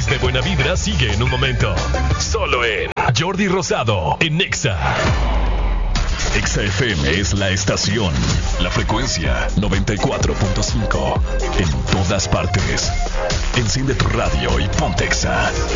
de buena vibra sigue en un momento. Solo en Jordi Rosado, en Nexa. Nexa FM es la estación. La frecuencia 94.5. En todas partes. Enciende tu radio y ponte Exa.